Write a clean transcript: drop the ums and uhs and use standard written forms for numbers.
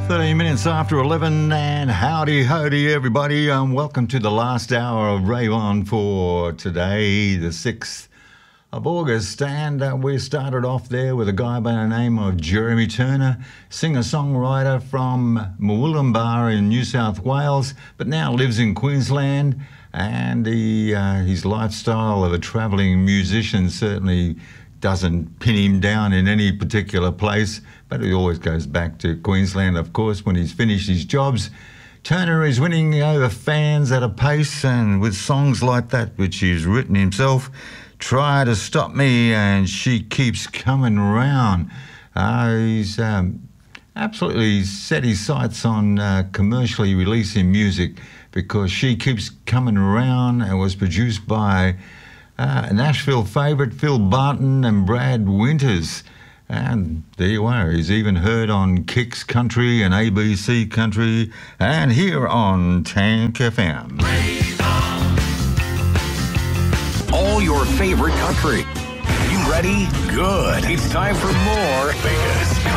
13 minutes after 11, and howdy everybody. Welcome to the last hour of Rave On for today, the 6th of August. And we started off there with a guy by the name of Jeremy Turner, singer-songwriter from Murwillumbah in New South Wales, but now lives in Queensland. And his lifestyle of a travelling musician certainly doesn't pin him down in any particular place, but he always goes back to Queensland, of course, when he's finished his jobs. Turner is winning over fans at a pace, and with songs like that, which he's written himself, Try to Stop Me and She Keeps Coming Round. He's absolutely set his sights on commercially releasing music, because She Keeps Coming Around and was produced by a Nashville favourite, Phil Barton and Brad Winters. And there you are. He's even heard on Kicks Country and ABC Country and here on Tank FM. All your favorite country. You ready? Good. It's time for more Vegas